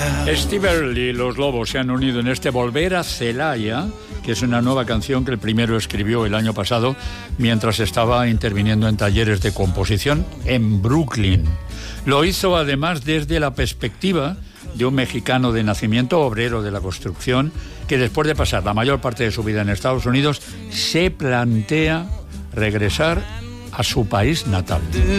Steve Earle y Los Lobos se han unido en este Volver a Celaya, que es una nueva canción que el primero escribió el año pasado mientras estaba interviniendo en talleres de composición en Brooklyn. Lo hizo además desde la perspectiva de un mexicano de nacimiento, obrero de la construcción, que después de pasar la mayor parte de su vida en Estados Unidos se plantea regresar a su país natal.